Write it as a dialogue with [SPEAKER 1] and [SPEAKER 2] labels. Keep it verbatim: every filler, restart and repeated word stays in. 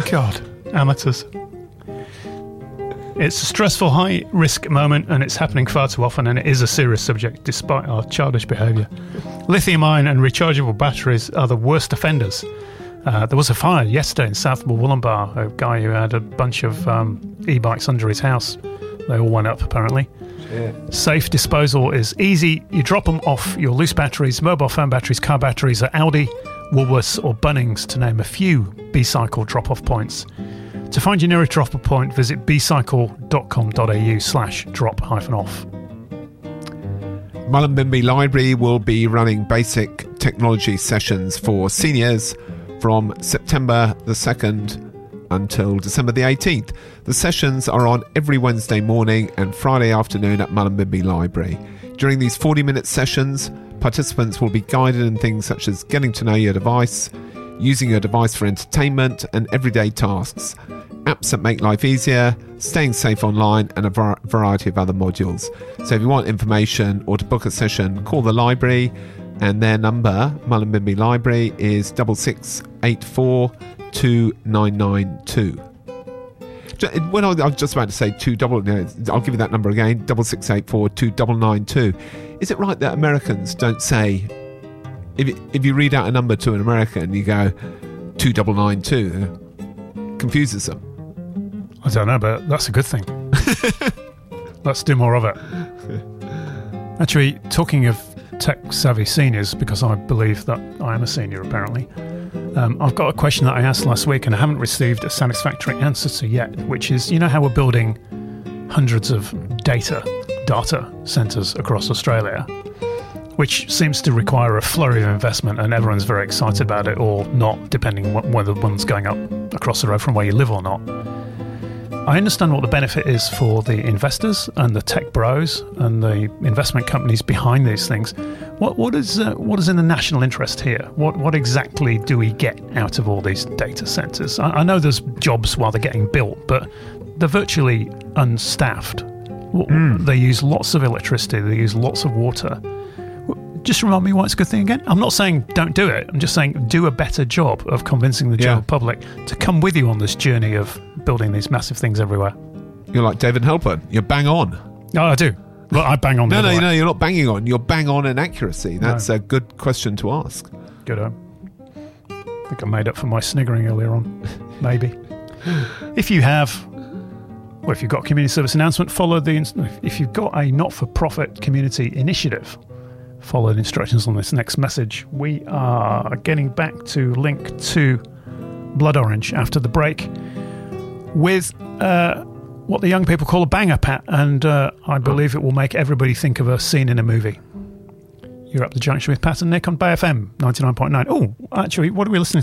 [SPEAKER 1] God, amateurs. It's a stressful, high-risk moment, and it's happening far too often, and it is a serious subject, despite our childish behaviour. Lithium-ion and rechargeable batteries are the worst offenders. Uh, there was a fire yesterday in South Wollongbar, a guy who had a bunch of um, e-bikes under his house. They all went up, apparently. Yeah. Safe disposal is easy. You drop them off your loose batteries, mobile phone batteries, car batteries at Aldi, Woolworths or Bunnings, to name a few B-Cycle drop-off points. To find your nearest drop-off point, visit bcycle.com.au slash drop hyphen off.
[SPEAKER 2] Mullumbimby Library will be running basic technology sessions for seniors from September the second until December the eighteenth. The sessions are on every Wednesday morning and Friday afternoon at Mullumbimby Library. During these forty-minute sessions, participants will be guided in things such as getting to know your device, using your device for entertainment and everyday tasks, apps that make life easier, staying safe online, and a var- variety of other modules. So if you want information or to book a session, call the library, and their number, Mullumbimby Library, is six six eight four two nine nine two. When I was just about to say two double, I'll give you that number again, six six eight four two nine nine two. Is it right that Americans don't say, if you, if you read out a number to an American, you go two nine nine two, it confuses them?
[SPEAKER 1] I don't know, but that's a good thing. Let's do more of it. Actually, talking of tech-savvy seniors, because I believe that I am a senior, apparently, um, I've got a question that I asked last week and I haven't received a satisfactory answer to yet, which is, you know how we're building hundreds of data, data centres across Australia, which seems to require a flurry of investment and everyone's very excited about it, or not, depending on whether one's going up across the road from where you live or not. I understand what the benefit is for the investors and the tech bros and the investment companies behind these things. What what is uh, what is in the national interest here? What what exactly do we get out of all these data centres? I, I know there's jobs while they're getting built, but they're virtually unstaffed. Mm. They use lots of electricity. They use lots of water. Just remind me why it's a good thing again. I'm not saying don't do it. I'm just saying do a better job of convincing the general yeah. public to come with you on this journey of building these massive things everywhere.
[SPEAKER 2] You're like David Halpern. You're bang on.
[SPEAKER 1] Oh, I do. Well, I bang on.
[SPEAKER 2] no, no,
[SPEAKER 1] way.
[SPEAKER 2] no. You're not banging on. You're bang on in accuracy. That's no. a good question to ask.
[SPEAKER 1] Good. I think I made up for my sniggering earlier on. Maybe. If you have, well, if you've got a community service announcement, follow the. If you've got a not-for-profit community initiative, follow the instructions on this next message. We are getting back to link to Blood Orange after the break with uh, what the young people call a banger, Pat, and uh, I believe it will make everybody think of a scene in a movie. You're up the junction with Pat and Nick on Bay F M ninety-nine point nine. Oh, actually, what are we listening